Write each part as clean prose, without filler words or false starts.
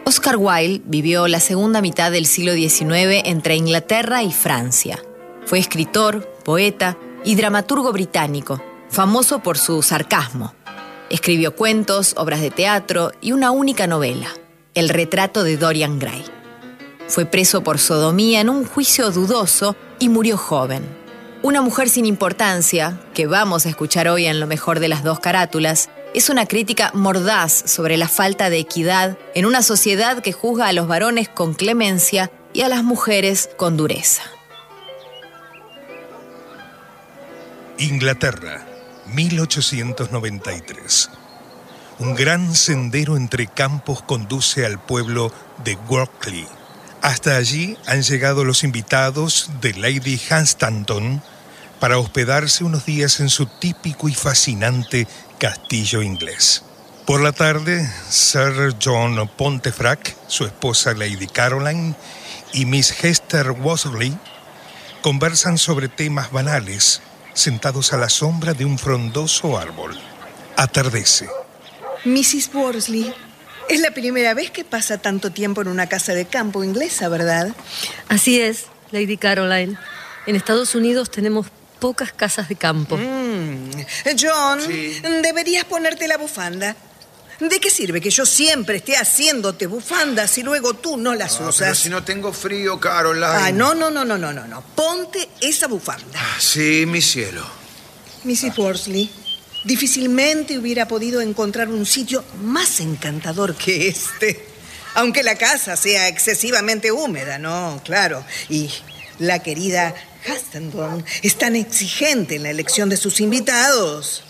Oscar Wilde vivió la segunda mitad del siglo XIX entre Inglaterra y Francia. Fue escritor, poeta y dramaturgo británico, famoso por su sarcasmo. Escribió cuentos, obras de teatro y una única novela, El retrato de Dorian Gray. Fue preso por sodomía en un juicio dudoso y murió joven. Una mujer sin importancia, que vamos a escuchar hoy en Lo mejor de las dos carátulas, es una crítica mordaz sobre la falta de equidad en una sociedad que juzga a los varones con clemencia y a las mujeres con dureza. Inglaterra, 1893. Un gran sendero entre campos conduce al pueblo de Workley. Hasta allí han llegado los invitados de Lady Hunstanton para hospedarse unos días en su típico y fascinante castillo inglés. Por la tarde, Sir John Pontefract, su esposa Lady Caroline y Miss Hester Worsley conversan sobre temas banales, sentados a la sombra de un frondoso árbol. Atardece. Mrs. Worsley, es la primera vez que pasa tanto tiempo en una casa de campo inglesa, ¿verdad? Así es, Lady Caroline. En Estados Unidos tenemos pocas casas de campo. John, Sí. deberías ponerte la bufanda. ¿De qué sirve que yo siempre esté haciéndote bufandas y luego tú no las usas? Pero si no tengo frío, Caroline. No. Ponte esa bufanda. Sí, mi cielo. Mrs. Worsley, difícilmente hubiera podido encontrar un sitio más encantador que este. Aunque la casa sea excesivamente húmeda, ¿no? Claro. Y la querida Hunstanton es tan exigente en la elección de sus invitados.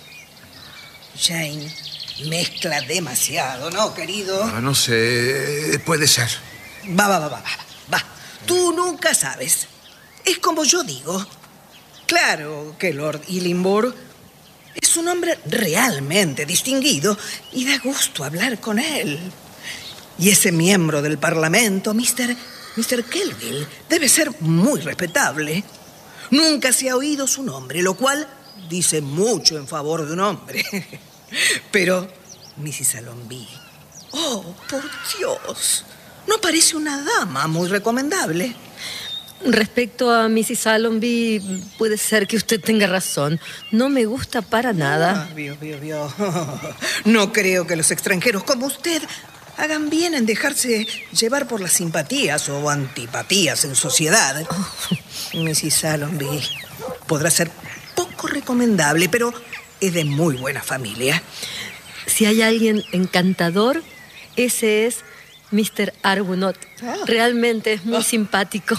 Jane mezcla demasiado, ¿no, querido? No sé, puede ser. Va. Tú nunca sabes. Es como yo digo. Claro que Lord Illingworth es un hombre realmente distinguido y da gusto hablar con él. Y ese miembro del Parlamento, Mr. Kelvil, debe ser muy respetable. Nunca se ha oído su nombre, lo cual dice mucho en favor de un hombre. Pero, Mrs. Allonby, oh, por Dios, no parece una dama muy recomendable. Respecto a Mrs. Allonby, puede ser que usted tenga razón. No me gusta para nada. Vio. No creo que los extranjeros como usted hagan bien en dejarse llevar por las simpatías o antipatías en sociedad. Mrs. Allonby podrá ser poco recomendable, pero es de muy buena familia. Si hay alguien encantador, ese es Mr. Arbuthnot. Realmente es muy simpático.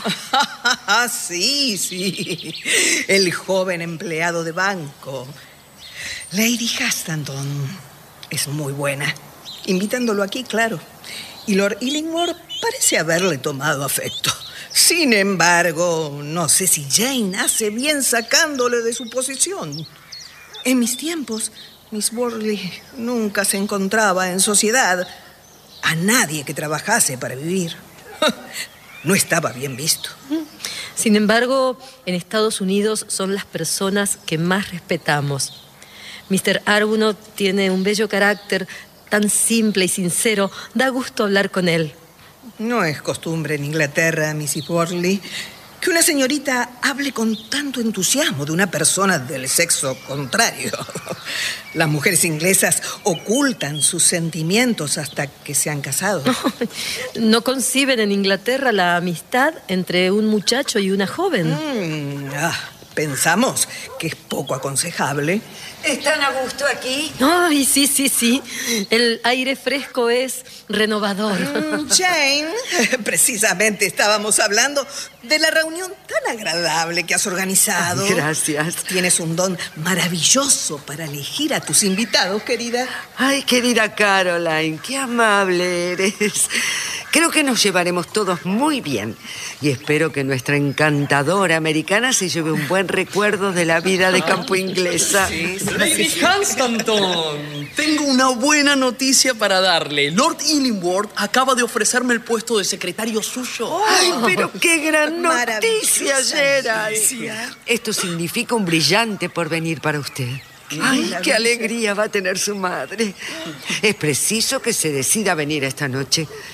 Sí. El joven empleado de banco. Lady Hunstanton es muy buena. Invitándolo aquí, claro. Y Lord Illingworth parece haberle tomado afecto. Sin embargo, no sé si Jane hace bien sacándole de su posición. En mis tiempos, Miss Worsley nunca se encontraba en sociedad a nadie que trabajase para vivir. No estaba bien visto. Sin embargo, en Estados Unidos son las personas que más respetamos. Mr. Arbuthnot tiene un bello carácter, tan simple y sincero. Da gusto hablar con él. No es costumbre en Inglaterra, Mrs. Worsley, que una señorita hable con tanto entusiasmo de una persona del sexo contrario. Las mujeres inglesas ocultan sus sentimientos hasta que se han casado. ¿No conciben en Inglaterra la amistad entre un muchacho y una joven? Pensamos que es poco aconsejable. ¿Están a gusto aquí? Ay, sí. El aire fresco es renovador. Jane, precisamente estábamos hablando de la reunión tan agradable que has organizado. Ay, gracias. Tienes un don maravilloso para elegir a tus invitados, querida. Ay, querida Caroline, qué amable eres. Creo que nos llevaremos todos muy bien y espero que nuestra encantadora americana se lleve un buen recuerdo de la vida de campo inglesa. Lady Hunstanton, tengo una buena noticia para darle. Lord Illingworth acaba de ofrecerme el puesto de secretario suyo. Ay, pero qué gran noticia, Maravillosa Gerald. noticia. Esto significa un brillante porvenir para usted. Ay, qué alegría va a tener su madre. Es preciso que se decida a venir esta noche.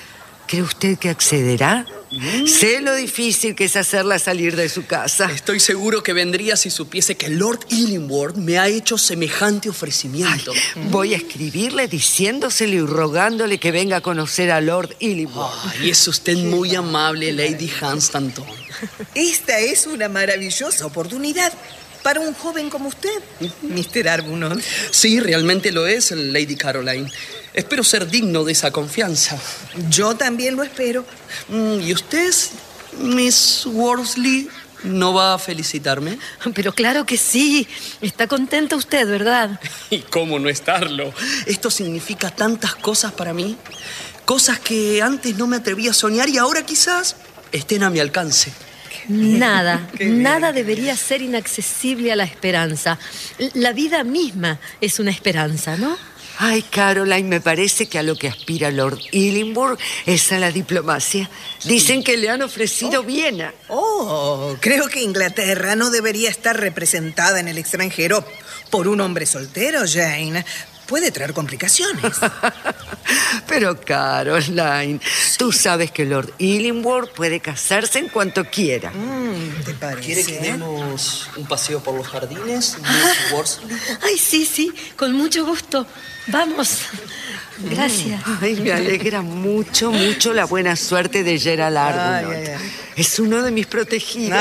¿Cree usted que accederá? Sé lo difícil que es hacerla salir de su casa. Estoy seguro que vendría si supiese que Lord Illingworth me ha hecho semejante ofrecimiento. Voy a escribirle diciéndosele y rogándole que venga a conocer a Lord Illingworth. Y es usted muy amable, Lady Hunstanton. Esta es una maravillosa oportunidad para un joven como usted, Mr. Arbuthnot. Sí, realmente lo es, Lady Caroline. Espero ser digno de esa confianza. Yo también lo espero. ¿Y usted, Miss Worsley, no va a felicitarme? Pero claro que sí. Está contenta usted, ¿verdad? ¿Y cómo no estarlo? Esto significa tantas cosas para mí. Cosas que antes no me atrevía a soñar y ahora quizás estén a mi alcance. Nada debería ser inaccesible a la esperanza. La vida misma es una esperanza, ¿no? Ay, Caroline, me parece que a lo que aspira Lord Illingworth es a la diplomacia. Dicen que le han ofrecido Viena. Creo que Inglaterra no debería estar representada en el extranjero por un hombre soltero, Jane. Puede traer complicaciones. Pero, Caroline, tú sabes que Lord Illingworth puede casarse en cuanto quiera. ¿Te parece? ¿Quiere que demos un paseo por los jardines, Miss Worsley? Ay, sí, con mucho gusto. Vamos. Gracias. Ay, me alegra mucho la buena suerte de Gerald Arbuthnot. Es uno de mis protegidos.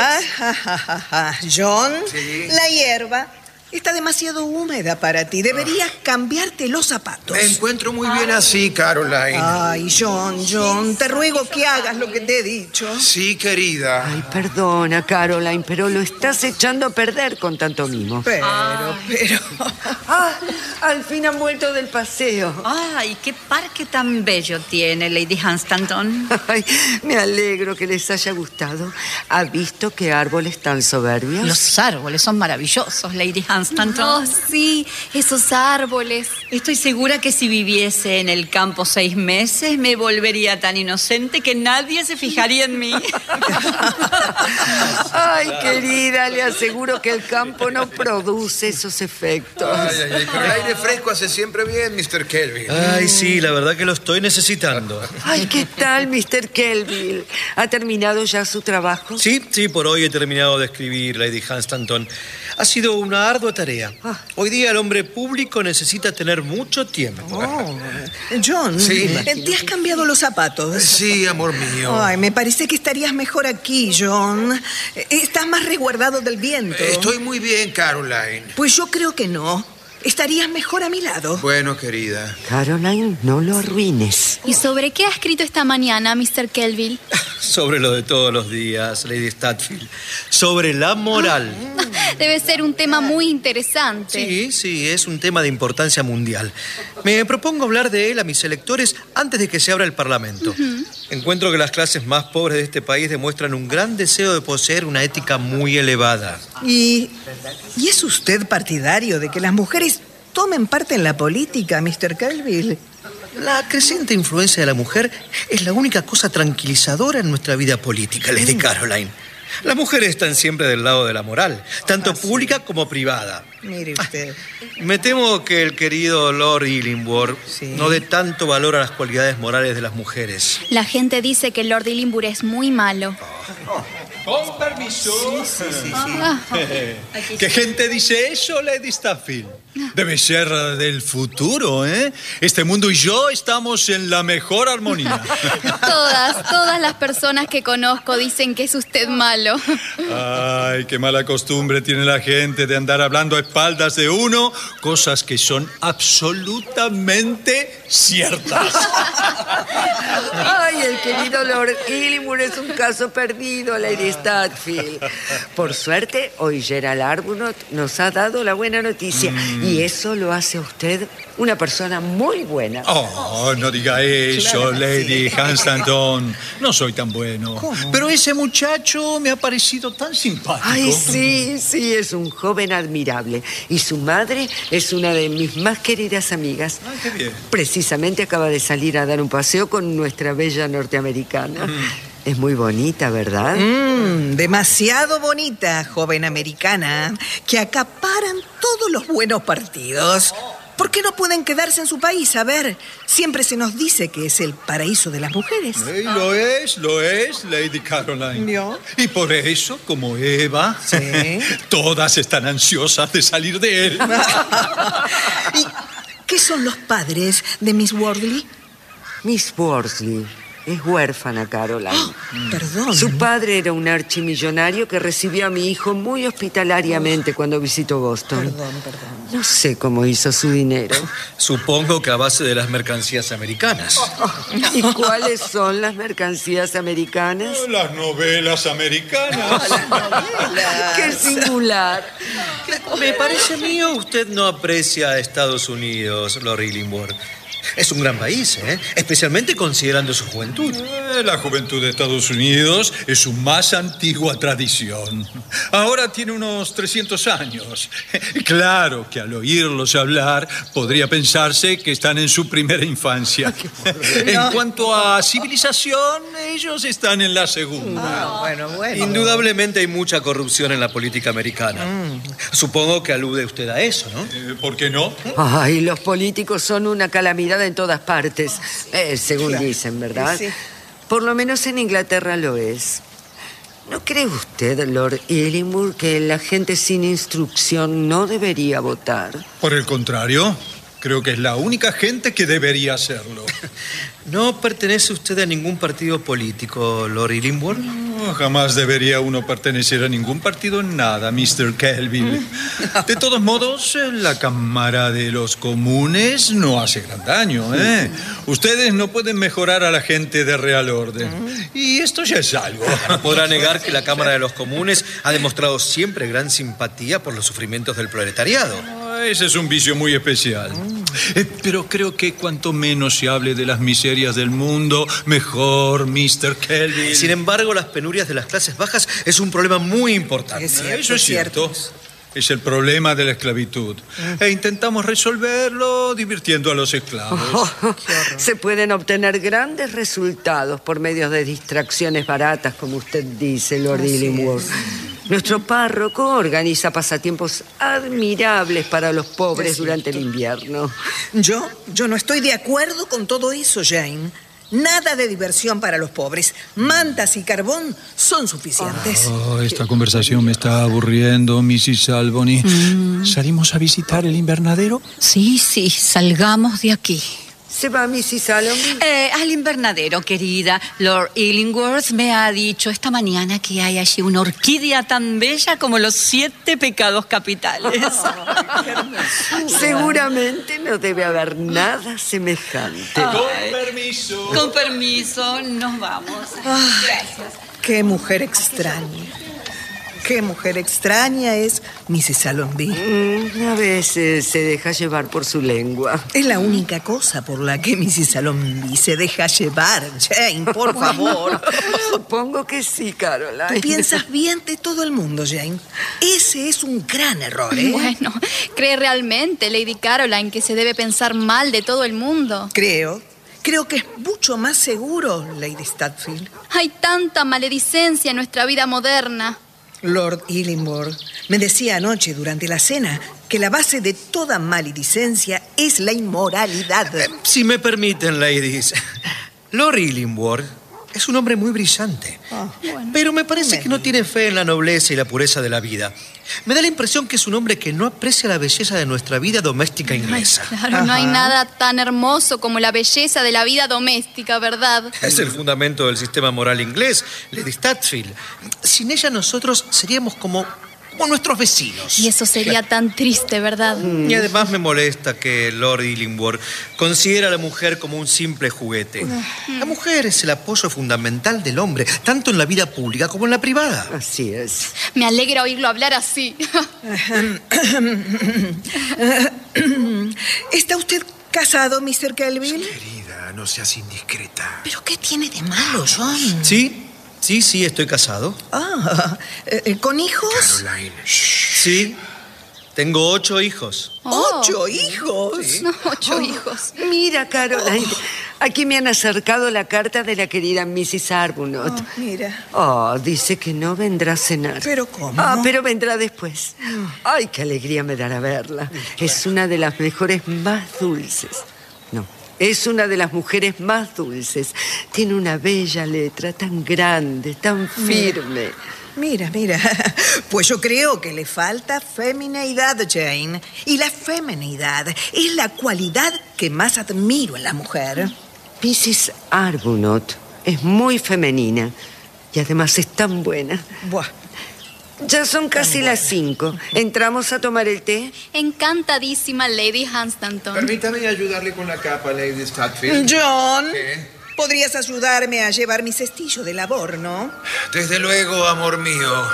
John, Sí. la hierba está demasiado húmeda para ti. Deberías cambiarte los zapatos. Me encuentro muy bien así, Caroline. Ay, John, te ruego que hagas lo que te he dicho. Sí, querida. Ay, perdona, Caroline, pero lo estás echando a perder con tanto mimo. Pero... Ah, al fin han vuelto del paseo. ¡Ay, qué parque tan bello tiene Lady Hunstanton! Ay, me alegro que les haya gustado. ¿Ha visto qué árboles tan soberbios? Los árboles son maravillosos, Lady Hunstanton. Oh, sí, esos árboles. Estoy segura que si viviese en el campo 6 meses me volvería tan inocente que nadie se fijaría en mí. Ay, querida, le aseguro que el campo no produce esos efectos. Ay, pero el aire fresco hace siempre bien, Mr. Kelvin. Ay, sí, la verdad que lo estoy necesitando. Ay, ¿qué tal, Mr. Kelvin? ¿Ha terminado ya su trabajo? Sí, por hoy he terminado de escribir, Lady Hunstanton. Ha sido una ardua tarea. Hoy día el hombre público necesita tener mucho tiempo. John, Sí. ¿te has cambiado los zapatos? Sí, amor mío. Ay, me parece que estarías mejor aquí, John. Estás más resguardado del viento. Estoy muy bien, Caroline. Pues yo creo que no. Estarías mejor a mi lado. Bueno, querida. Caroline, no lo arruines. ¿Y sobre qué ha escrito esta mañana, Mr. Kelvin? Sobre lo de todos los días, Lady Statfield. Sobre la moral. Debe ser un tema muy interesante. Sí, es un tema de importancia mundial. Me propongo hablar de él a mis electores antes de que se abra el Parlamento. Encuentro que las clases más pobres de este país demuestran un gran deseo de poseer una ética muy elevada. ¿Y es usted partidario de que las mujeres tomen parte en la política, Mr. Kelvin? La creciente influencia de la mujer es la única cosa tranquilizadora en nuestra vida política, Lady Caroline. Las mujeres están siempre del lado de la moral, tanto pública como privada. Mire usted. Me temo que el querido Lord Illingworth no dé tanto valor a las cualidades morales de las mujeres. La gente dice que Lord Illingworth es muy malo. Con permiso. ¿Qué gente dice eso, Lady Statfield? Debe ser del futuro, ¿eh? Este mundo y yo estamos en la mejor armonía. Todas las personas que conozco dicen que es usted malo. Ay, qué mala costumbre tiene la gente de andar hablando a espaldas de uno, cosas que son absolutamente ciertas. Ay, el querido Lord Illingworth es un caso perdido, Lady Statfield. Por suerte, hoy Gerald Arbuthnot nos ha dado la buena noticia. Y eso lo hace a usted una persona muy buena. Oh, no diga eso, Lady Hunstanton. No soy tan bueno. ¿Cómo? Pero ese muchacho me ha parecido tan simpático. Ay, sí, es un joven admirable. Y su madre es una de mis más queridas amigas. Ay, qué bien. Precisamente acaba de salir a dar un paseo con nuestra bella norteamericana. Es muy bonita, ¿verdad? Demasiado bonita, joven americana, que acaparan todos los buenos partidos. ¿Por qué no pueden quedarse en su país? A ver, siempre se nos dice que es el paraíso de las mujeres. Lo es, Lady Caroline. ¿Yo? Y por eso, como Eva, Sí. todas están ansiosas de salir de él. ¿Y qué son los padres de Miss Wortley? Miss Wortley es huérfana, Caroline. Perdón. Su padre era un archimillonario que recibió a mi hijo muy hospitalariamente cuando visitó Boston. Perdón. No sé cómo hizo su dinero. Supongo que a base de las mercancías americanas. ¿Y cuáles son las mercancías americanas? Las novelas americanas. ¡Qué singular! Me parece mío, usted no aprecia a Estados Unidos, Lord Illingworth. Es un gran país, ¿eh? Especialmente considerando su juventud. La juventud de Estados Unidos es su más antigua tradición. Ahora tiene unos 300 años. Claro que al oírlos hablar podría pensarse que están en su primera infancia. En cuanto a civilización, ellos están en la segunda. Bueno. Indudablemente hay mucha corrupción en la política americana. Supongo que alude usted a eso, ¿no? ¿Por qué no? Ay, los políticos son una calamidad en todas partes, según dicen, ¿verdad? Sí. Por lo menos en Inglaterra lo es. ¿No cree usted, Lord Illingworth, que la gente sin instrucción no debería votar? Por el contrario, creo que es la única gente que debería hacerlo. ¿No pertenece usted a ningún partido político, Lord Illingworth? No, jamás debería uno pertenecer a ningún partido en nada, Mr. Kelvin. De todos modos, la Cámara de los Comunes no hace gran daño, ¿eh? Ustedes no pueden mejorar a la gente de Real Orden. Y esto ya es algo. No podrá negar que la Cámara de los Comunes ha demostrado siempre gran simpatía por los sufrimientos del proletariado. Ese es un vicio muy especial. Pero creo que cuanto menos se hable de las miserias del mundo, mejor, Mr. Kelvin. Sin embargo, las penurias de las clases bajas es un problema muy importante. Eso es cierto. Es el problema de la esclavitud. E intentamos resolverlo divirtiendo a los esclavos. Se pueden obtener grandes resultados por medio de distracciones baratas, como usted dice, Lord Illingworth. Nuestro párroco organiza pasatiempos admirables para los pobres durante el invierno. Yo no estoy de acuerdo con todo eso, Jane. Nada de diversión para los pobres. Mantas y carbón son suficientes. Esta conversación me está aburriendo, Mrs. Albany. ¿Salimos a visitar el invernadero? Sí, salgamos de aquí. ¿Se va Mrs. Albany? Al invernadero, querida. Lord Illingworth me ha dicho esta mañana que hay allí una orquídea tan bella como los 7 pecados capitales. Seguramente no debe haber nada semejante. Con permiso, nos vamos. Gracias. Qué mujer extraña. Qué mujer extraña es Mrs. Allonby. A veces se deja llevar por su lengua. Es la única cosa por la que Mrs. Allonby se deja llevar. Jane, por favor. Supongo que sí, Caroline. Tú piensas bien de todo el mundo, Jane. Ese es un gran error, ¿eh? Bueno, ¿cree realmente, Lady Caroline, que se debe pensar mal de todo el mundo? Creo que es mucho más seguro, Lady Stutfield. Hay tanta maledicencia en nuestra vida moderna. Lord Illingworth me decía anoche durante la cena que la base de toda maledicencia es la inmoralidad. Si me permiten, ladies, Lord Illingworth es un hombre muy brillante. Pero me parece que no tiene fe en la nobleza y la pureza de la vida. Me da la impresión que es un hombre que no aprecia la belleza de nuestra vida doméstica inglesa. Claro, no hay nada tan hermoso como la belleza de la vida doméstica, ¿verdad? Es el fundamento del sistema moral inglés, Lady Stutfield. Sin ella nosotros seríamos como nuestros vecinos. Y eso sería tan triste, ¿verdad? Y además me molesta que Lord Illingworth considera a la mujer como un simple juguete. La mujer es el apoyo fundamental del hombre, tanto en la vida pública como en la privada. Así es. Me alegra oírlo hablar así. ¿Está usted casado, Mr. Kelvin? Querida, no seas indiscreta. ¿Pero qué tiene de malo, John? Sí, estoy casado. ¿Con hijos? Caroline. Sí, tengo 8 hijos. ¿8 hijos? Sí. 8 hijos. Mira, Caroline, Aquí me han acercado la carta de la querida Mrs. Arbuthnot. Oh, mira. Oh, dice que no vendrá a cenar. ¿Pero cómo? Ah, pero vendrá después. Ay, qué alegría me dará verla. Es una de las mejores más dulces. No, es una de las mujeres más dulces. Tiene una bella letra, tan grande, tan firme. Mira. Pues yo creo que le falta femineidad, Jane. Y la feminidad es la cualidad que más admiro en la mujer. Mrs. Arbuthnot es muy femenina y además es tan buena. Buah. Ya son casi las 5. ¿Entramos a tomar el té? Encantadísima, Lady Hunstanton. Permítame ayudarle con la capa, Lady Statfield. John, ¿Qué? podrías ayudarme a llevar mi cestillo de labor, ¿no? Desde luego, amor mío.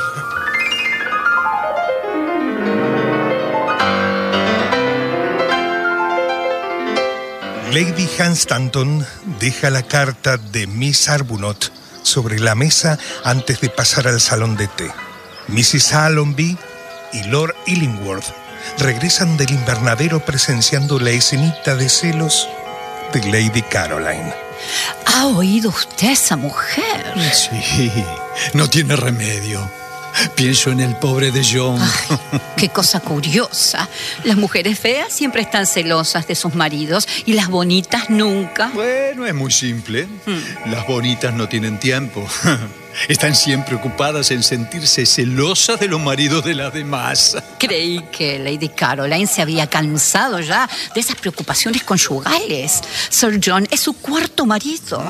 Lady Hunstanton deja la carta de Miss Arbuthnot sobre la mesa antes de pasar al salón de té. Mrs. Allonby y Lord Illingworth regresan del invernadero presenciando la escenita de celos de Lady Caroline. ¿Ha oído usted a esa mujer? Sí, no tiene remedio. Pienso en el pobre de John. Ay, qué cosa curiosa. Las mujeres feas siempre están celosas de sus maridos y las bonitas nunca. Bueno, es muy simple. Las bonitas no tienen tiempo. Están siempre ocupadas en sentirse celosas de los maridos de las demás. Creí que Lady Caroline se había cansado ya de esas preocupaciones conyugales. Sir John es su cuarto marido.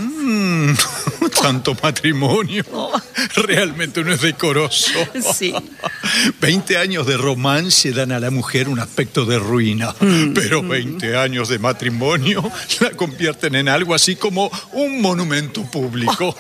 Tanto matrimonio. Realmente no es decoroso. Sí. 20 años de romance dan a la mujer un aspecto de ruina. Pero 20 años de matrimonio la convierten en algo así como un monumento público.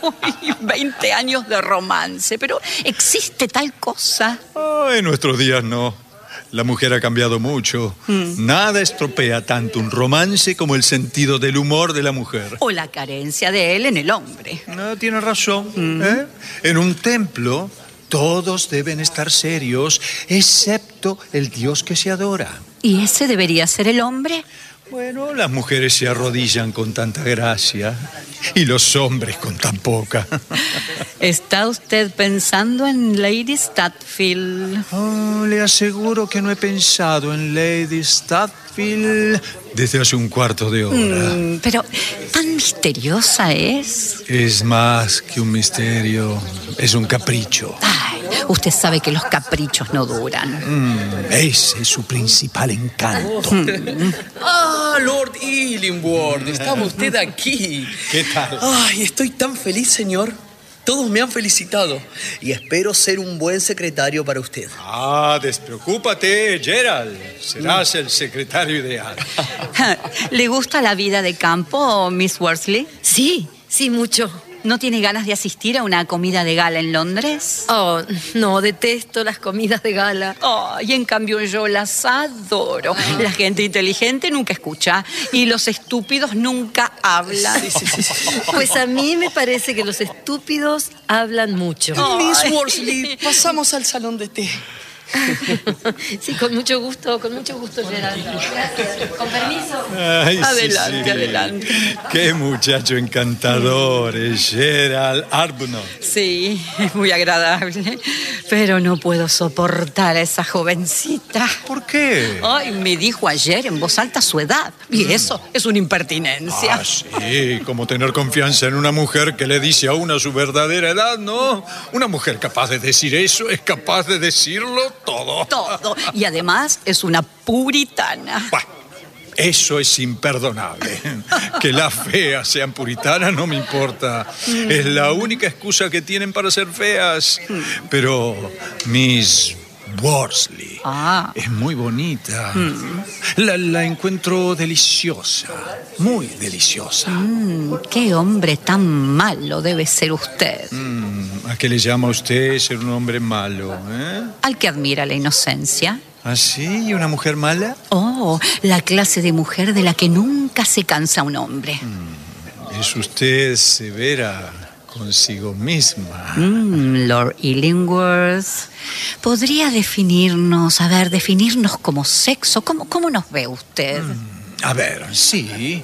20 años de romance, pero ¿existe tal cosa? En nuestros días no. La mujer ha cambiado mucho. Nada estropea tanto un romance como el sentido del humor de la mujer. O la carencia de él en el hombre. No, tiene razón. En un templo todos deben estar serios, excepto el Dios que se adora. ¿Y ese debería ser el hombre? Bueno, las mujeres se arrodillan con tanta gracia y los hombres con tan poca. ¿Está usted pensando en Lady Statfield? Oh, le aseguro que no he pensado en Lady Statfield desde hace un cuarto de hora. Pero tan misteriosa es. Es más que un misterio, es un capricho. Ay, usted sabe que los caprichos no duran. Ese es su principal encanto. Ah, Lord Illingworth, estaba usted aquí. ¿Qué tal? Ay, estoy tan feliz, señor. Todos me han felicitado y espero ser un buen secretario para usted. Despreocúpate, Gerald. Serás el secretario ideal. ¿Le gusta la vida de campo, Miss Worsley? Sí, mucho. ¿No tiene ganas de asistir a una comida de gala en Londres? Oh, no, detesto las comidas de gala. Y en cambio yo las adoro. La gente inteligente nunca escucha y los estúpidos nunca hablan. Sí. Pues a mí me parece que los estúpidos hablan mucho. Miss Worsley, pasamos al salón de té. Sí, con mucho gusto, Gerald. Gracias. Con permiso. Ay, Adelante, adelante. Qué muchacho encantador es Gerald Arbuthnot. Sí, es muy agradable, pero no puedo soportar a esa jovencita. ¿Por qué? Ay, me dijo ayer en voz alta su edad, y eso es una impertinencia. Sí, como tener confianza en una mujer que le dice a una su verdadera edad, ¿no? Una mujer capaz de decir eso es capaz de decirlo todo. Todo. Y además es una puritana. Bah, eso es imperdonable. Que las feas sean puritanas no me importa. Es la única excusa que tienen para ser feas. Pero Miss Worsley es muy bonita. La encuentro deliciosa. Muy deliciosa. Qué hombre tan malo debe ser usted. ¿A qué le llama usted ser un hombre malo? Al que admira la inocencia. ¿Ah, sí? ¿Y una mujer mala? Oh, la clase de mujer de la que nunca se cansa un hombre. Es usted severa consigo misma. Lord Illingworth, ¿podría definirnos como sexo? ¿Cómo nos ve usted? A ver, sí,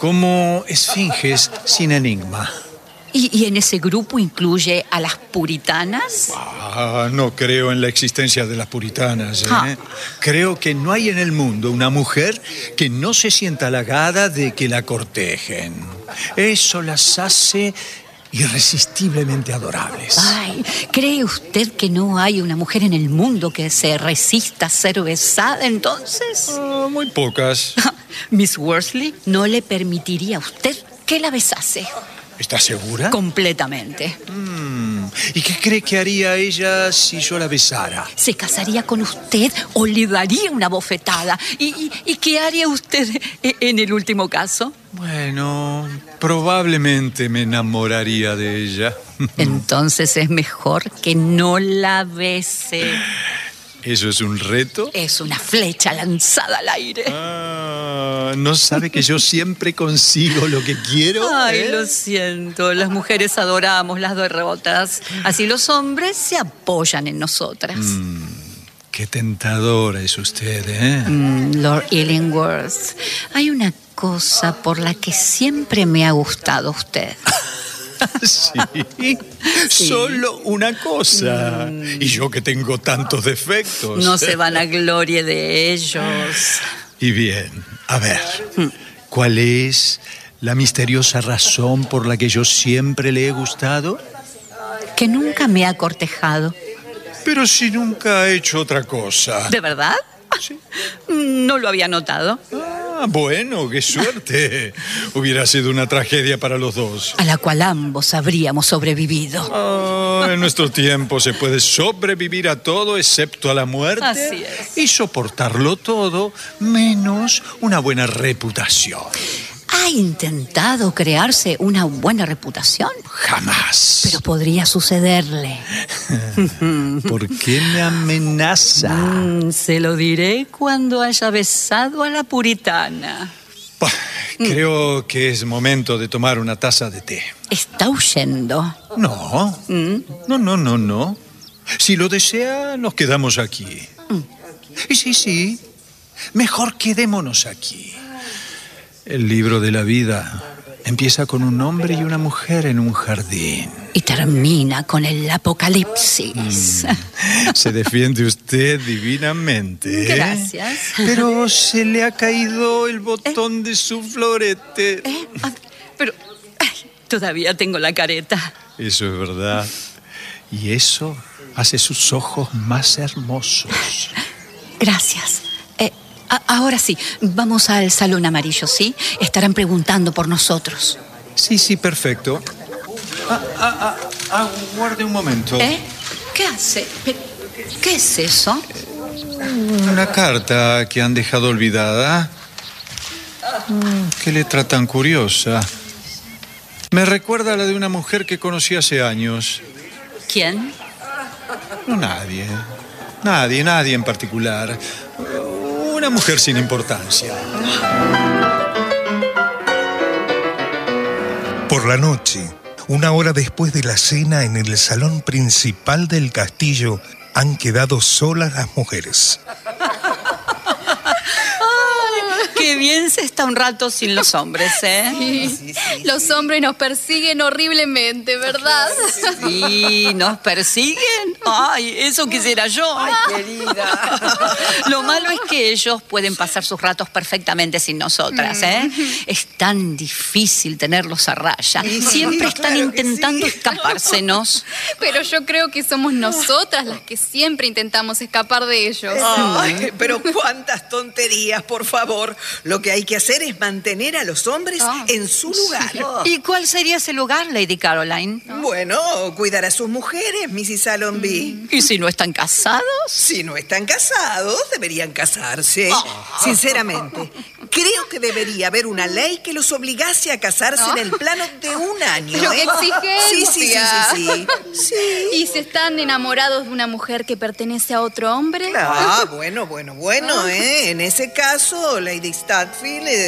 como esfinges sin enigma. ¿Y en ese grupo incluye a las puritanas? No creo en la existencia de las puritanas. Creo que no hay en el mundo una mujer que no se sienta halagada de que la cortejen. Eso las hace irresistiblemente adorables. Ay, ¿cree usted que no hay una mujer en el mundo que se resista a ser besada entonces? Muy pocas. Miss Worsley no le permitiría a usted que la besase. ¿Está segura? Completamente. ¿Y qué cree que haría ella si yo la besara? ¿Se casaría con usted o le daría una bofetada? ¿Y qué haría usted en el último caso? Bueno, probablemente me enamoraría de ella. Entonces es mejor que no la bese. ¿Eso es un reto? Es una flecha lanzada al aire. ¿No sabe que yo siempre consigo lo que quiero? Ay, lo siento. Las mujeres adoramos las derrotas. Así los hombres se apoyan en nosotras. Qué tentadora es usted, Lord Illingworth, hay una cosa por la que siempre me ha gustado usted. Sí, solo una cosa. Y yo que tengo tantos defectos. No se vanaglorie de ellos. Y bien, a ver, ¿cuál es la misteriosa razón por la que yo siempre le he gustado? Que nunca me ha cortejado. Pero si nunca ha hecho otra cosa. ¿De verdad? Sí. No lo había notado. Bueno, qué suerte. Hubiera sido una tragedia para los dos. A la cual ambos habríamos sobrevivido. En nuestro tiempo se puede sobrevivir a todo excepto a la muerte. Así es. Y soportarlo todo menos una buena reputación. ¿Ha intentado crearse una buena reputación? Jamás. Pero podría sucederle. ¿Por qué me amenaza? Se lo diré cuando haya besado a la puritana. Creo que es momento de tomar una taza de té. ¿Está huyendo? No. No. Si lo desea, nos quedamos aquí. Sí. Mejor quedémonos aquí. El libro de la vida empieza con un hombre y una mujer en un jardín. Y termina con el apocalipsis. Se defiende usted divinamente. Gracias. Pero se le ha caído el botón de su florete. Pero todavía tengo la careta. Eso es verdad. Y eso hace sus ojos más hermosos. Gracias. Ahora sí, vamos al salón amarillo, ¿sí? Estarán preguntando por nosotros. Sí, perfecto. Aguarde un momento. ¿Qué hace? ¿Qué es eso? Una carta que han dejado olvidada. Qué letra tan curiosa. Me recuerda a la de una mujer que conocí hace años. ¿Quién? No, nadie. Nadie en particular. Una mujer sin importancia. Por la noche, una hora después de la cena en el salón principal del castillo, han quedado solas las mujeres. Qué bien se está un rato sin los hombres, Sí. Los hombres nos persiguen horriblemente, ¿verdad? Sí, nos persiguen. Ay, eso quisiera yo. Ay, querida. Lo malo es que ellos pueden pasar sus ratos perfectamente sin nosotras, Es tan difícil tenerlos a raya. Siempre están intentando escapársenos. Pero yo creo que somos nosotras las que siempre intentamos escapar de ellos. Ay, pero cuántas tonterías, por favor. Lo que hay que hacer es mantener a los hombres en su lugar. ¿Y cuál sería ese lugar, Lady Caroline? Bueno, cuidar a sus mujeres, Mrs. Allonby. ¿Y si no están casados? Si no están casados, deberían casarse. Sinceramente, creo que debería haber una ley que los obligase a casarse en el plano de un año. ¡Pero qué exigencia! Sí. ¿Y si están enamorados de una mujer que pertenece a otro hombre? Bueno. En ese caso, Lady Stutfield,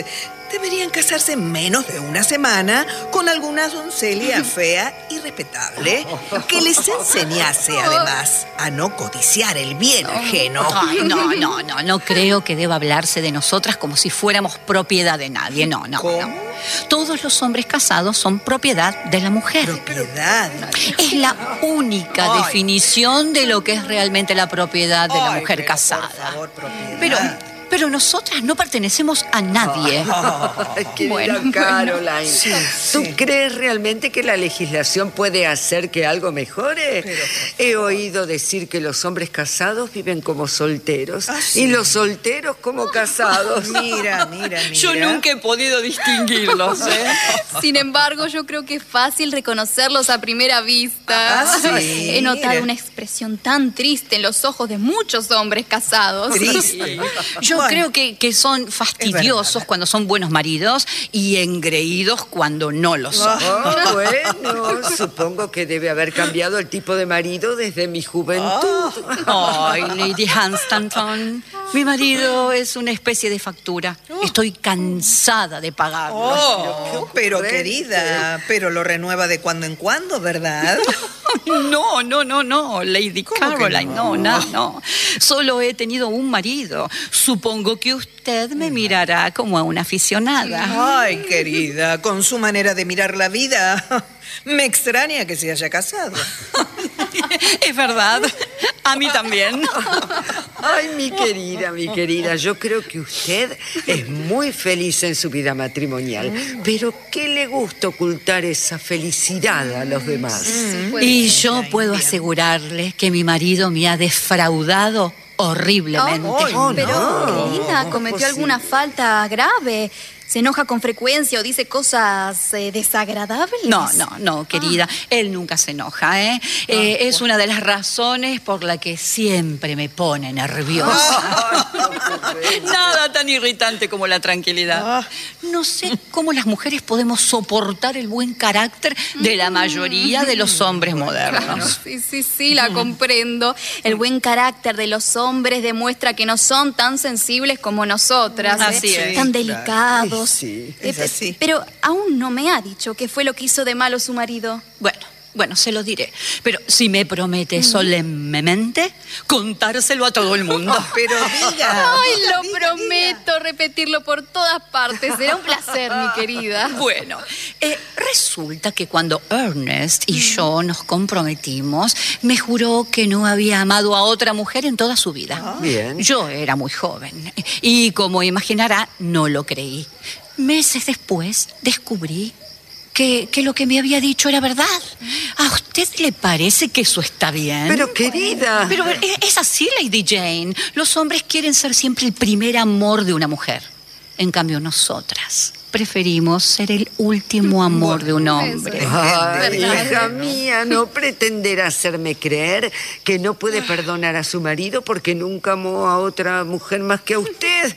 deberían casarse en menos de una semana con alguna doncella fea y respetable que les enseñase además a no codiciar el bien ajeno. Ay, no creo que deba hablarse de nosotras como si fuéramos propiedad de nadie. No. Todos los hombres casados son propiedad de la mujer. ¿Propiedad? Es la única definición de lo que es realmente la propiedad de la mujer casada. Por favor, propiedad. Pero nosotras no pertenecemos a nadie. Querida Caroline, ¿tú crees realmente que la legislación puede hacer que algo mejore? He oído decir que los hombres casados viven como solteros y los solteros como casados. Mira. Yo nunca he podido distinguirlos, ¿eh? Sin embargo, yo creo que es fácil reconocerlos a primera vista. Sí, He notado mira. una expresión tan triste en los ojos de muchos hombres casados. Triste. Yo creo que son fastidiosos cuando son buenos maridos y engreídos cuando no lo son. Bueno, supongo que debe haber cambiado el tipo de marido desde mi juventud. Ay, Lady Hunstanton, mi marido es una especie de factura. Estoy cansada de pagarlo. Pero querida, pero lo renueva de cuando en cuando, ¿verdad? No, Lady Caroline, no. Solo he tenido un marido. Supongo que usted me mirará como a una aficionada. Ay, querida, con su manera de mirar la vida, me extraña que se haya casado. Es verdad, a mí también. Ay, mi querida, yo creo que usted es muy feliz en su vida matrimonial, pero ¿qué le gusta ocultar esa felicidad a los demás? Y yo puedo asegurarle que mi marido me ha defraudado horriblemente. Pero, querida, cometió alguna falta grave. ¿Se enoja con frecuencia o dice cosas desagradables? No, querida. Él nunca se enoja, ¿eh? Es una de las razones por la que siempre me pone nerviosa. Nada tan irritante como la tranquilidad. No sé cómo las mujeres podemos soportar el buen carácter de la mayoría de los hombres modernos. Sí, la comprendo. El buen carácter de los hombres demuestra que no son tan sensibles como nosotras. Así es. Tan delicados. Sí, es así. Pero aún no me ha dicho qué fue lo que hizo de malo su marido. Bueno, se lo diré. Pero si me promete solemnemente contárselo a todo el mundo. Pero diga. Ay, lo prometo repetirlo por todas partes. Será un placer, mi querida. Bueno, resulta que cuando Ernest y yo nos comprometimos, me juró que no había amado a otra mujer en toda su vida. Bien. Yo era muy joven y, como imaginará, no lo creí. Meses después descubrí que lo que me había dicho era verdad. ¿A usted le parece que eso está bien? Pero, querida... Pero es así, Lady Jane. Los hombres quieren ser siempre el primer amor de una mujer. En cambio, nosotras preferimos ser el último amor de un hombre. Ay, hija mía, no pretenderá hacerme creer que no puede perdonar a su marido porque nunca amó a otra mujer más que a usted.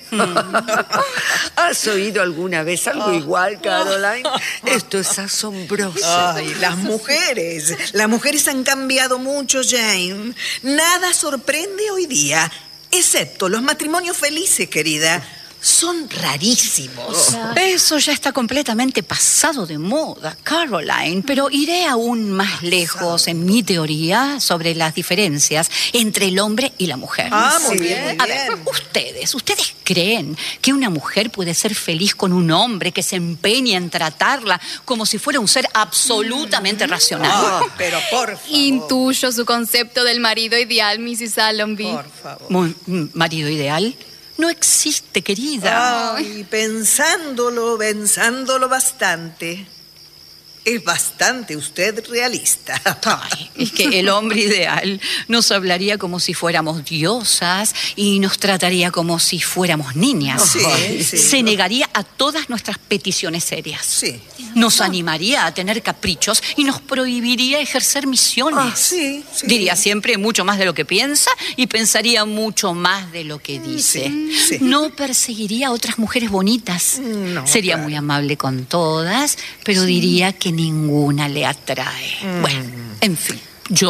¿Has oído alguna vez algo igual, Caroline? Esto es asombroso. Ay, las mujeres han cambiado mucho, Jane. Nada sorprende hoy día, excepto los matrimonios felices, querida. Son rarísimos. Eso ya está completamente pasado de moda, Caroline. Pero iré aún más lejos en mi teoría sobre las diferencias entre el hombre y la mujer. Muy bien. A ver, ustedes creen que una mujer puede ser feliz con un hombre que se empeña en tratarla como si fuera un ser absolutamente racional? Pero por favor. Intuyo su concepto del marido ideal, Mrs. Allonby. Por favor. ¿Marido ideal? No existe, querida. Ay, pensándolo bastante. Es bastante usted realista. Ay, es que el hombre ideal nos hablaría como si fuéramos diosas y nos trataría como si fuéramos niñas. Sí. Se negaría a todas nuestras peticiones serias. Sí. Nos animaría a tener caprichos y nos prohibiría ejercer misiones. Sí. Diría siempre mucho más de lo que piensa y pensaría mucho más de lo que dice. Sí. No perseguiría a otras mujeres bonitas. No, Sería muy amable con todas, pero diría que ninguna le atrae. Bueno, en fin,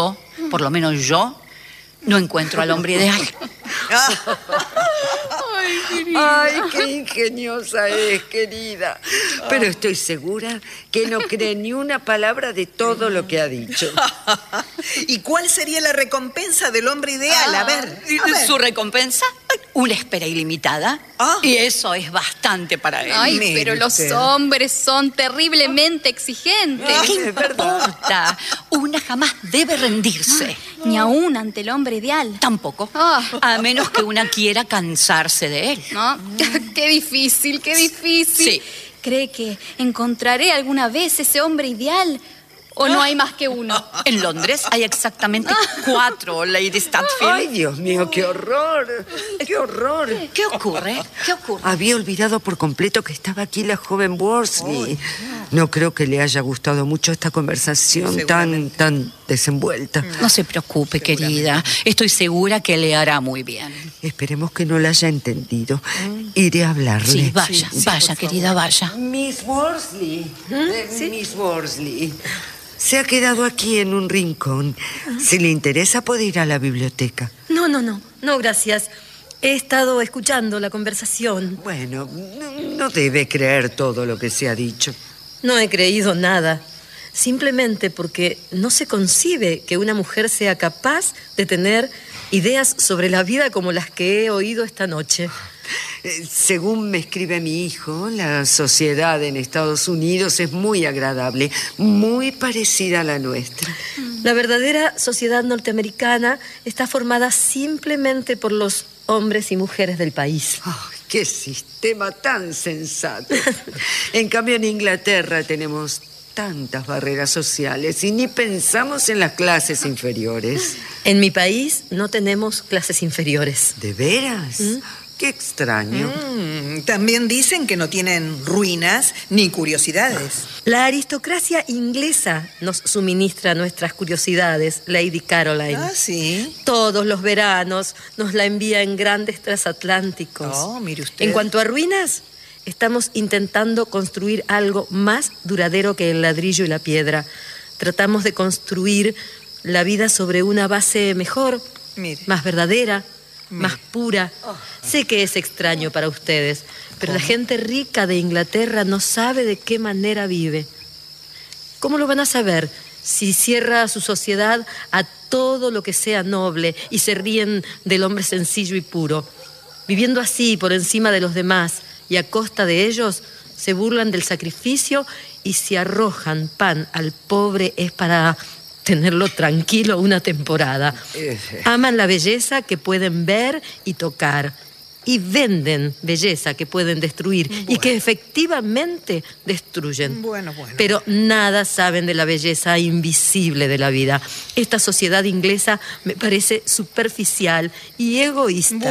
por lo menos yo, no encuentro al hombre ideal. Ay, Ay, qué ingeniosa es, querida. Pero estoy segura que no cree ni una palabra de todo lo que ha dicho. ¿Y cuál sería la recompensa del hombre ideal? A ver. ¿Su recompensa? Una espera ilimitada. Y eso es bastante para él. Ay, pero los hombres son terriblemente exigentes. ¿Qué importa? Una jamás debe rendirse. Ni aún ante el hombre ideal. Tampoco. A menos que una quiera cansarse de él. ¿No? Qué difícil, qué difícil. Sí. ¿Cree que encontraré alguna vez ese hombre ideal? ¿O no hay más que uno? En Londres hay exactamente 4, Lady Statfield. Ay, Dios mío, qué horror. Qué horror. ¿Qué ocurre? ¿Qué ocurre? Había olvidado por completo que estaba aquí la joven Worsley. No creo que le haya gustado mucho esta conversación tan desenvuelta. No se preocupe, querida. Estoy segura que le hará muy bien. Esperemos que no la haya entendido. Iré a hablarle. Sí, vaya, querida, vaya. Miss Worsley. Miss Worsley. Se ha quedado aquí en un rincón. Si le interesa, puede ir a la biblioteca. No, gracias. He estado escuchando la conversación. Bueno, no debe creer todo lo que se ha dicho. No he creído nada. Simplemente porque no se concibe que una mujer sea capaz de tener ideas sobre la vida como las que he oído esta noche. Según me escribe mi hijo, la sociedad en Estados Unidos es muy agradable, muy parecida a la nuestra. La verdadera sociedad norteamericana está formada simplemente por los hombres y mujeres del país. ¡Ay, qué sistema tan sensato! En cambio, en Inglaterra tenemos tantas barreras sociales y ni pensamos en las clases inferiores. En mi país no tenemos clases inferiores. ¿De veras? Qué extraño. También dicen que no tienen ruinas ni curiosidades. La aristocracia inglesa nos suministra nuestras curiosidades, Lady Caroline. Sí. Todos los veranos nos la envía en grandes transatlánticos. Mire usted. En cuanto a ruinas, estamos intentando construir algo más duradero que el ladrillo y la piedra. Tratamos de construir la vida sobre una base mejor, más verdadera, más pura. Sé que es extraño para ustedes, pero la gente rica de Inglaterra no sabe de qué manera vive. ¿Cómo lo van a saber si cierra su sociedad a todo lo que sea noble y se ríen del hombre sencillo y puro? Viviendo así por encima de los demás y a costa de ellos, se burlan del sacrificio y si arrojan pan al pobre es para tenerlo tranquilo una temporada. Aman la belleza que pueden ver y tocar y venden belleza que pueden destruir y que efectivamente destruyen. Pero nada saben de la belleza invisible de la vida. Esta sociedad inglesa me parece superficial y egoísta.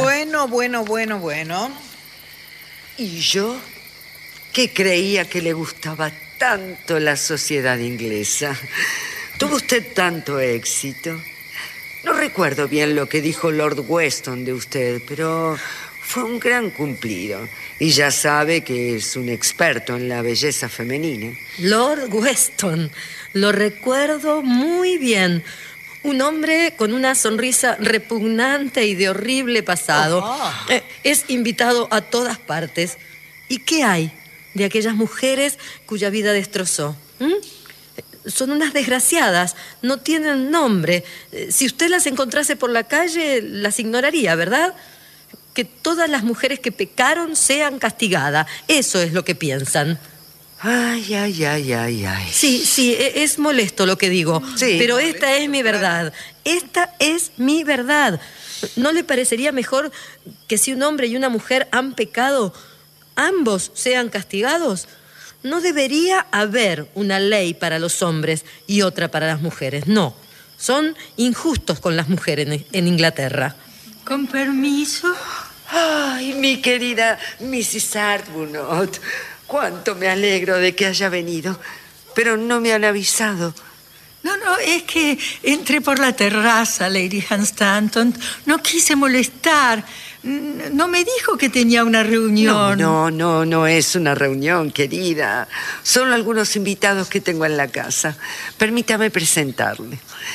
Bueno. ¿Y yo? Que creía que le gustaba tanto la sociedad inglesa. Tuvo usted tanto éxito. No recuerdo bien lo que dijo Lord Weston de usted, pero fue un gran cumplido. Y ya sabe que es un experto en la belleza femenina. Lord Weston, lo recuerdo muy bien. Un hombre con una sonrisa repugnante y de horrible pasado. Es invitado a todas partes. ¿Y qué hay de aquellas mujeres cuya vida destrozó? Son unas desgraciadas, no tienen nombre. Si usted las encontrase por la calle, las ignoraría, ¿verdad? Que todas las mujeres que pecaron sean castigadas. Eso es lo que piensan. Ay. Sí, es molesto lo que digo, pero esta es mi verdad. Esta es mi verdad. ¿No le parecería mejor que si un hombre y una mujer han pecado, ambos sean castigados? No debería haber una ley para los hombres y otra para las mujeres. No, son injustos con las mujeres en Inglaterra. Con permiso. Ay, mi querida Mrs. Arbuthnot, cuánto me alegro de que haya venido, pero no me han avisado. No, es que entré por la terraza, Lady Hunstanton. No quise molestar. No me dijo que tenía una reunión. No es una reunión, querida. Son algunos invitados que tengo en la casa. Permítame presentarle.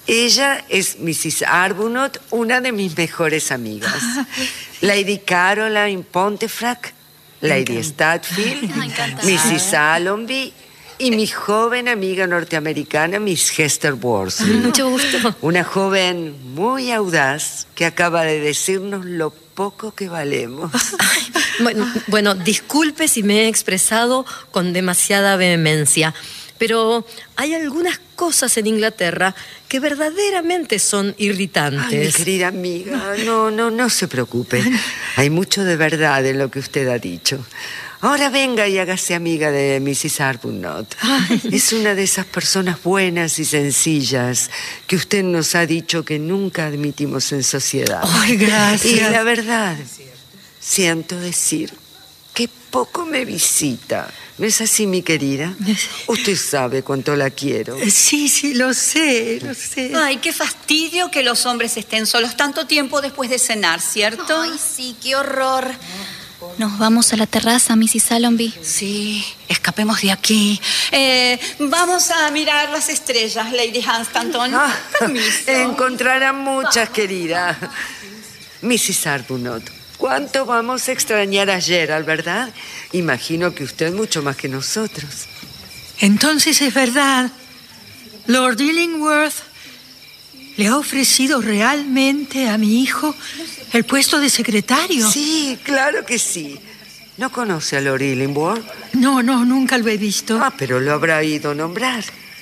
Ella es Mrs. Arbuthnot, una de mis mejores amigas. Lady Caroline Pontefract, Lady Statfield, Mrs. Allonby y mi joven amiga norteamericana, Miss Hester Worsley. Mucho gusto. Una joven muy audaz que acaba de decirnos lo poco que valemos. Bueno, disculpe si me he expresado con demasiada vehemencia, pero hay algunas cosas en Inglaterra que verdaderamente son irritantes. Ay, mi querida amiga, no se preocupe. Hay mucho de verdad en lo que usted ha dicho. Ahora venga y hágase amiga de Mrs. Arbuthnot. Es una de esas personas buenas y sencillas que usted nos ha dicho que nunca admitimos en sociedad. Ay, gracias. Y la verdad, siento decir que poco me visita. ¿No es así, mi querida? Usted sabe cuánto la quiero. Sí, lo sé. Ay, qué fastidio que los hombres estén solos tanto tiempo después de cenar, ¿cierto? Ay, sí, qué horror. Nos vamos a la terraza, Mrs. Allonby. Sí, escapemos de aquí. Vamos a mirar las estrellas, Lady Hunstanton. Permiso. Encontrarán muchas, querida. Mrs. Arbuthnot, ¿cuánto vamos a extrañar a Gerald, verdad? Imagino que usted mucho más que nosotros. Entonces es verdad. Lord Illingworth le ha ofrecido realmente a mi hijo el puesto de secretario. Sí, claro que sí. ¿No conoce a Lord Illingworth? No, nunca lo he visto. Pero lo habrá ido a nombrar.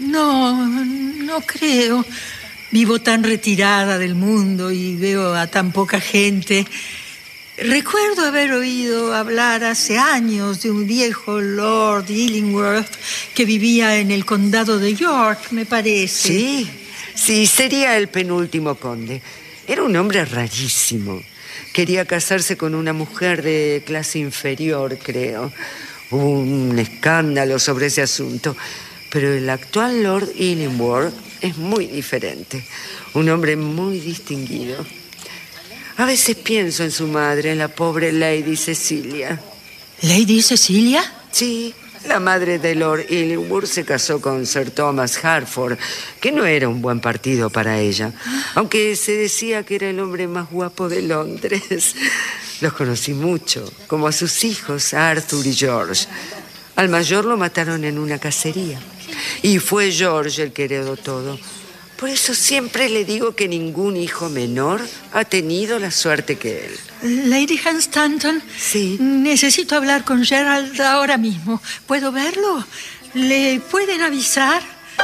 No creo. Vivo tan retirada del mundo y veo a tan poca gente. Recuerdo haber oído hablar hace años de un viejo Lord Illingworth que vivía en el condado de York, me parece. Sí, sería el penúltimo conde. Era un hombre rarísimo. Quería casarse con una mujer de clase inferior, creo. Hubo un escándalo sobre ese asunto. Pero el actual Lord Illingworth es muy diferente. Un hombre muy distinguido. A veces pienso en su madre, en la pobre Lady Cecilia. ¿Lady Cecilia? Sí, la madre de Lord Illingworth se casó con Sir Thomas Harford, que no era un buen partido para ella, aunque se decía que era el hombre más guapo de Londres. Los conocí mucho, como a sus hijos, Arthur y George. Al mayor lo mataron en una cacería, y fue George el que heredó todo. Por eso siempre le digo que ningún hijo menor ha tenido la suerte que él. Lady Hunstanton. Sí. Necesito hablar con Gerald ahora mismo. ¿Puedo verlo? ¿Le pueden avisar?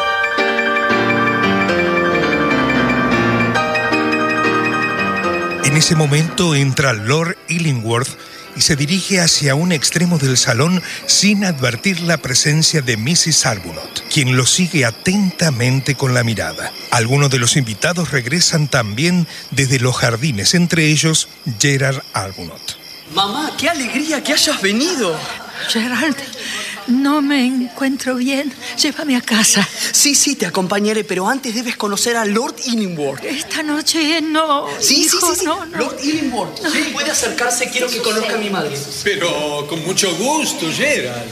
En ese momento entra Lord Illingworth y se dirige hacia un extremo del salón sin advertir la presencia de Mrs. Arbuthnot, quien lo sigue atentamente con la mirada. Algunos de los invitados regresan también desde los jardines, entre ellos Gerald Arbuthnot. Mamá, qué alegría que hayas venido. Gerald, no me encuentro bien. Llévame a casa. Sí, te acompañaré, pero antes debes conocer a Lord Illingworth. Esta noche no. Sí. No. Lord Illingworth. Sí, puede acercarse, quiero que conozca a mi madre. Pero con mucho gusto, Gerald.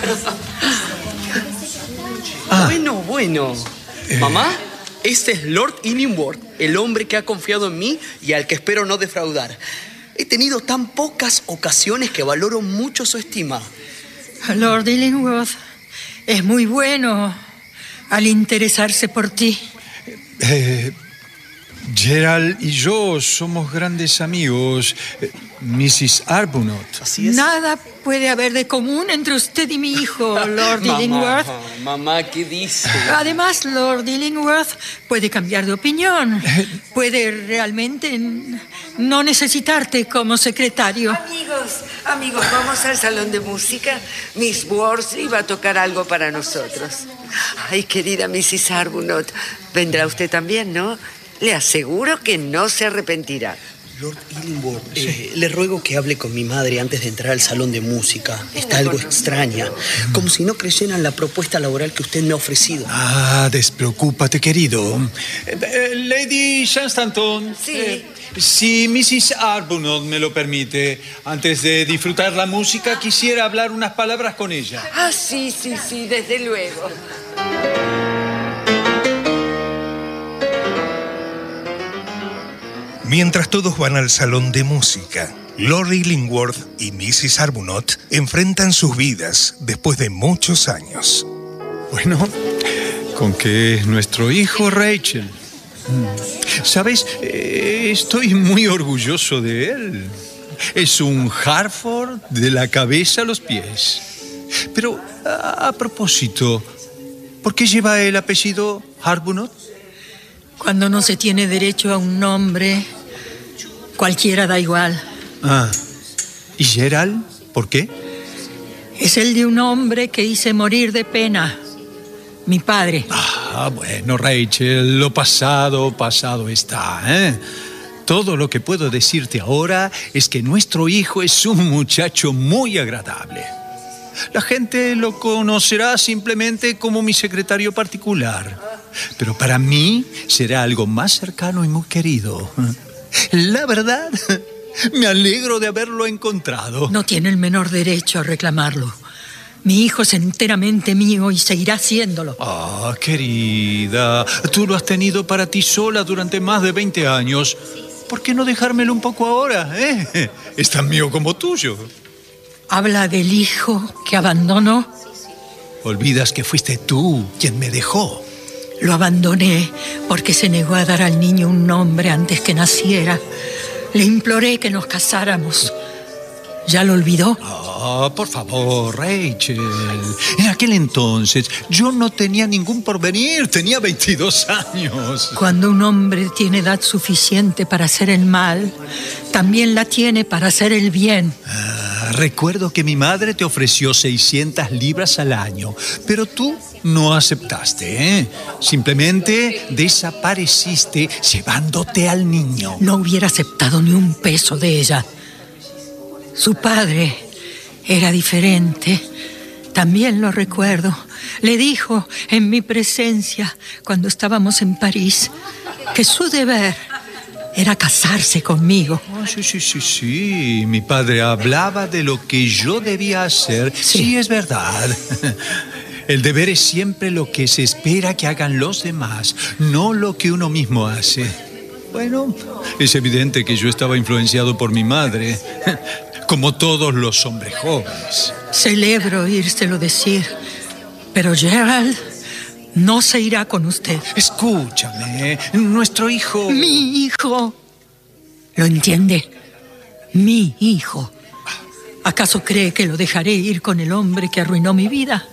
Bueno. Mamá, este es Lord Illingworth, el hombre que ha confiado en mí y al que espero no defraudar. He tenido tan pocas ocasiones que valoro mucho su estima. Lord Illingworth es muy bueno al interesarse por ti. Gerald y yo somos grandes amigos. Mrs. Arbuthnot. Así es. Nada puede haber de común entre usted y mi hijo, Lord Illingworth. Mamá, ¿qué dice? Además, Lord Illingworth puede cambiar de opinión. Puede realmente no necesitarte como secretario. Amigos, vamos al salón de música. Miss Worsley va a tocar algo para nosotros. Ay, querida Mrs. Arbuthnot, vendrá usted también, ¿no? Le aseguro que no se arrepentirá. Lord Illingworth, le ruego que hable con mi madre antes de entrar al salón de música. Está algo extraña, como si no creyera en la propuesta laboral que usted me ha ofrecido. Despreocúpate, querido. Lady Hunstanton. Sí. Si Mrs. Arbuthnot me lo permite, antes de disfrutar la música, quisiera hablar unas palabras con ella. Sí, desde luego. Mientras todos van al salón de música, Lord Illingworth y Mrs. Arbuthnot enfrentan sus vidas después de muchos años. Bueno, con que es nuestro hijo Rachel. ¿Sabes? Estoy muy orgulloso de él. Es un Hartford de la cabeza a los pies. Pero, a propósito, ¿por qué lleva el apellido Arbuthnot? Cuando no se tiene derecho a un nombre, cualquiera da igual. Ah, ¿y Gerald? ¿Por qué? Es el de un hombre que hice morir de pena. Mi padre. Ah, bueno, Rachel, lo pasado, pasado está, ¿eh? Todo lo que puedo decirte ahora es que nuestro hijo es un muchacho muy agradable. La gente lo conocerá simplemente como mi secretario particular. Pero para mí será algo más cercano y muy querido. La verdad, me alegro de haberlo encontrado. No tiene el menor derecho a reclamarlo. Mi hijo es enteramente mío y seguirá siéndolo. Ah, querida, tú lo has tenido para ti sola durante más de 20 años. ¿Por qué no dejármelo un poco ahora, eh? Es tan mío como tuyo. ¿Habla del hijo que abandonó? Olvidas que fuiste tú quien me dejó. Lo abandoné porque se negó a dar al niño un nombre antes que naciera. Le imploré que nos casáramos. ¿Ya lo olvidó? Ah, por favor, Rachel. En aquel entonces yo no tenía ningún porvenir, tenía 22 años. Cuando un hombre tiene edad suficiente para hacer el mal, también la tiene para hacer el bien. Recuerdo que mi madre te ofreció 600 libras al año, pero tú no aceptaste, ¿eh? Simplemente desapareciste llevándote al niño. No hubiera aceptado ni un peso de ella. Su padre era diferente. También lo recuerdo. Le dijo en mi presencia, cuando estábamos en París, que su deber era casarse conmigo. Oh, sí. Mi padre hablaba de lo que yo debía hacer. Sí, es verdad. El deber es siempre lo que se espera que hagan los demás, no lo que uno mismo hace. Bueno, es evidente que yo estaba influenciado por mi madre, como todos los hombres jóvenes. Celebro oírselo decir, pero Gerald no se irá con usted. Escúchame, nuestro hijo... Mi hijo. ¿Lo entiende? Mi hijo. ¿Acaso cree que lo dejaré ir con el hombre que arruinó mi vida?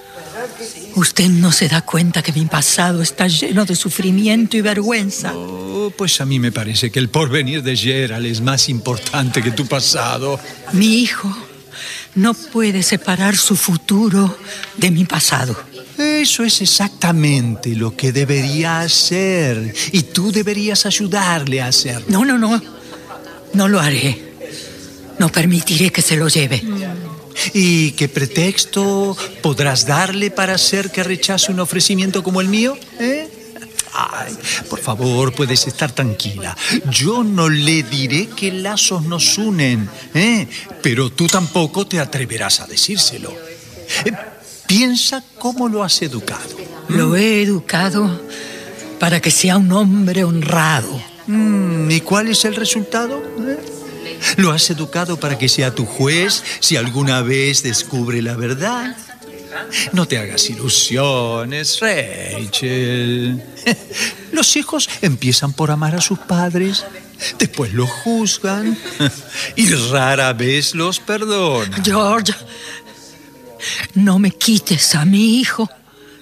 Usted no se da cuenta que mi pasado está lleno de sufrimiento y vergüenza. Oh, pues a mí me parece que el porvenir de Gerald es más importante que tu pasado. Mi hijo no puede separar su futuro de mi pasado. Eso es exactamente lo que debería hacer. Y tú deberías ayudarle a hacerlo. No. No lo haré. No permitiré que se lo lleve. ¿Y qué pretexto podrás darle para hacer que rechace un ofrecimiento como el mío? Ay, por favor, puedes estar tranquila. Yo no le diré qué lazos nos unen, pero tú tampoco te atreverás a decírselo. Piensa cómo lo has educado. Lo he educado para que sea un hombre honrado. ¿Y cuál es el resultado? ¿Lo has educado para que sea tu juez si alguna vez descubre la verdad? No te hagas ilusiones, Rachel. Los hijos empiezan por amar a sus padres, después los juzgan y rara vez los perdonan. George, no me quites a mi hijo.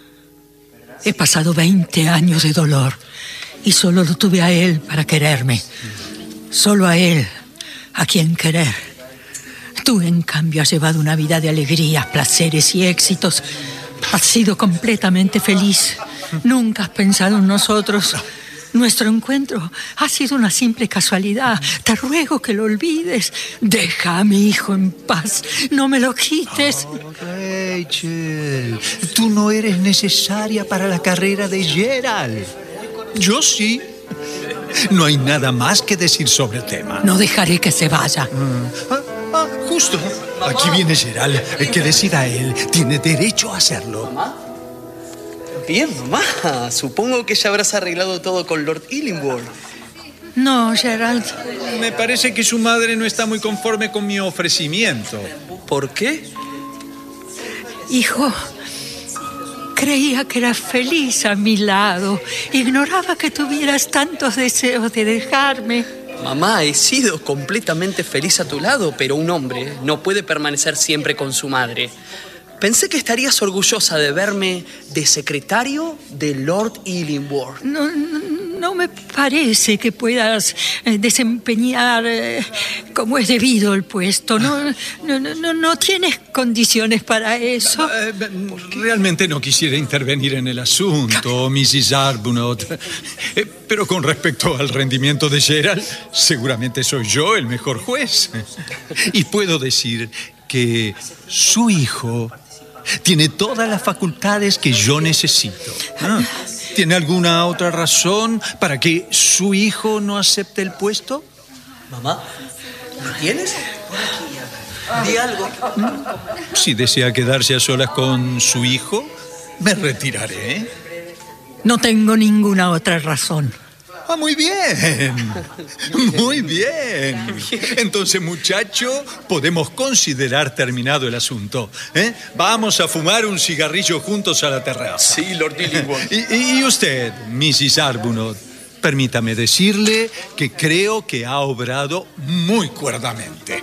He pasado 20 años de dolor y solo lo tuve a él para quererme. Solo a él a quien querer. Tú, en cambio, has llevado una vida de alegrías, placeres y éxitos. Has sido completamente feliz. Nunca has pensado en nosotros. Nuestro encuentro ha sido una simple casualidad. Te ruego que lo olvides. Deja a mi hijo en paz. No me lo quites. Oh, Rachel, tú no eres necesaria para la carrera de Gerald. Yo sí. No hay nada más que decir sobre el tema. No dejaré que se vaya. Justo. Aquí viene Gerald. Que decida él. Tiene derecho a hacerlo. Bien, mamá. Supongo que ya habrás arreglado todo con Lord Illingworth. No, Gerald. Me parece que su madre no está muy conforme con mi ofrecimiento. ¿Por qué? Hijo, creía que eras feliz a mi lado. Ignoraba que tuvieras tantos deseos de dejarme. Mamá, he sido completamente feliz a tu lado, pero un hombre no puede permanecer siempre con su madre. Pensé que estarías orgullosa de verme de secretario de Lord Illingworth. No me parece que puedas desempeñar como es debido el puesto. No tienes condiciones para eso. Realmente no quisiera intervenir en el asunto, Mrs. Arbuthnot. Pero con respecto al rendimiento de Gerald, seguramente soy yo el mejor juez. Y puedo decir que su hijo tiene todas las facultades que yo necesito. ¿Tiene alguna otra razón para que su hijo no acepte el puesto? Mamá, ¿lo tienes? Di algo. Si desea quedarse a solas con su hijo, me retiraré. No tengo ninguna otra razón. Ah, muy bien. Muy bien. Entonces, muchacho, podemos considerar terminado el asunto. Vamos a fumar un cigarrillo juntos a la terraza. Sí, Lord Illingworth. Y usted, Mrs. Arbuthnot, permítame decirle que creo que ha obrado muy cuerdamente.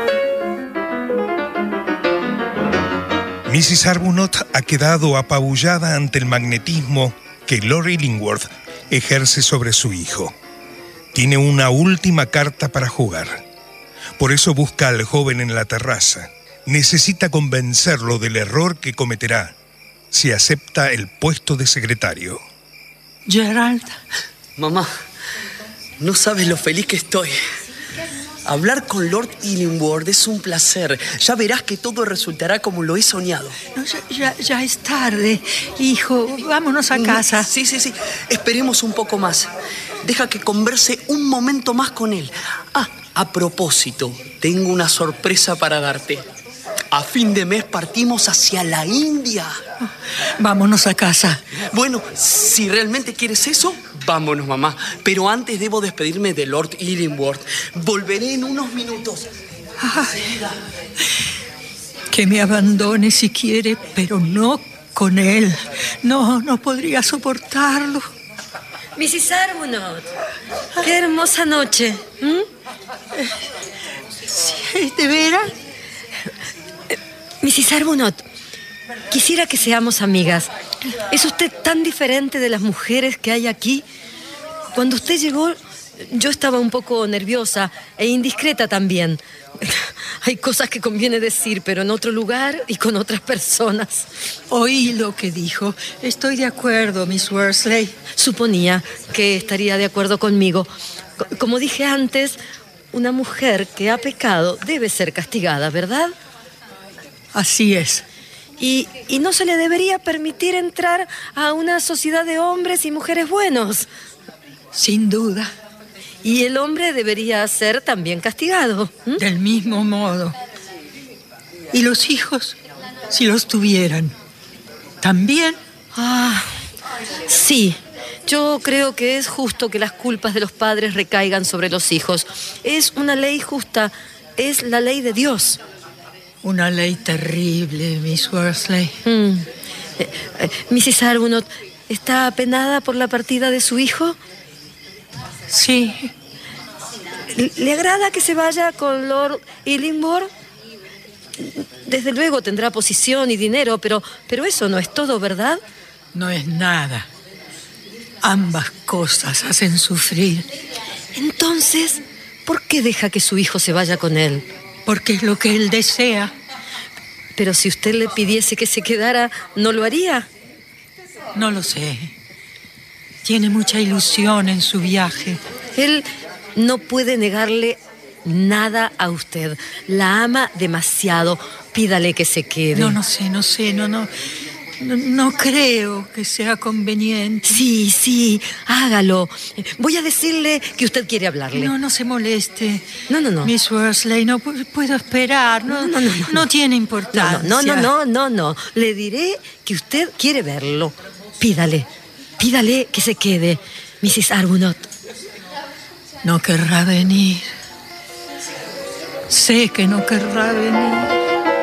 Mrs. Arbuthnot ha quedado apabullada ante el magnetismo que Lord Illingworth ejerce sobre su hijo. Tiene una última carta para jugar. Por eso busca al joven en la terraza. Necesita convencerlo del error que cometerá si acepta el puesto de secretario. Gerald. Mamá, no sabes lo feliz que estoy. Hablar con Lord Illingworth es un placer. Ya verás que todo resultará como lo he soñado. No, ya es tarde, hijo. Vámonos a casa. Sí. Esperemos un poco más. Deja que converse un momento más con él. A propósito, tengo una sorpresa para darte. A fin de mes partimos hacia la India. Vámonos a casa. Bueno, si realmente quieres eso, vámonos, mamá. Pero antes debo despedirme de Lord Illingworth. Volveré en unos minutos. Ay, que me abandone si quiere, pero no con él. No podría soportarlo. Mrs. Arbuthnot, qué hermosa noche. ¿Sí, de veras? Mrs. Arbuthnot, quisiera que seamos amigas. ¿Es usted tan diferente de las mujeres que hay aquí? Cuando usted llegó, yo estaba un poco nerviosa e indiscreta también. Hay cosas que conviene decir, pero en otro lugar y con otras personas. Oí lo que dijo. Estoy de acuerdo, Miss Worsley. Suponía que estaría de acuerdo conmigo. Como dije antes, una mujer que ha pecado debe ser castigada, ¿verdad? Así es. Y no se le debería permitir entrar a una sociedad de hombres y mujeres buenos. Sin duda. Y el hombre debería ser también castigado. Del mismo modo. ¿Y los hijos, si los tuvieran, también? Sí. Yo creo que es justo que las culpas de los padres recaigan sobre los hijos. Es una ley justa. Es la ley de Dios. Una ley terrible, Miss Worsley. Mrs. Arbuthnot, ¿está apenada por la partida de su hijo? Sí. ¿Le agrada que se vaya con Lord Illingworth? Desde luego tendrá posición y dinero, pero eso no es todo, ¿verdad? No es nada. Ambas cosas hacen sufrir. Entonces, ¿por qué deja que su hijo se vaya con él? Porque es lo que él desea. Pero si usted le pidiese que se quedara, ¿no lo haría? No lo sé. Tiene mucha ilusión en su viaje. Él no puede negarle nada a usted. La ama demasiado. Pídale que se quede. No sé. No creo que sea conveniente. Sí, hágalo. Voy a decirle que usted quiere hablarle. No se moleste. No. Miss Worsley, no puedo esperar. No tiene importancia. No. Le diré que usted quiere verlo. Pídale que se quede, Mrs. Arbuthnot. No querrá venir. Sé que no querrá venir.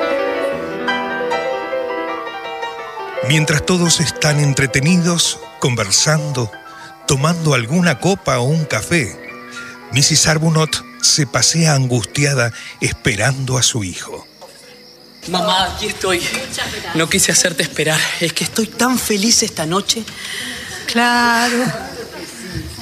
Mientras todos están entretenidos, conversando, tomando alguna copa o un café, Mrs. Arbuthnot se pasea angustiada esperando a su hijo. Mamá, aquí estoy. No quise hacerte esperar. Es que estoy tan feliz esta noche. Claro.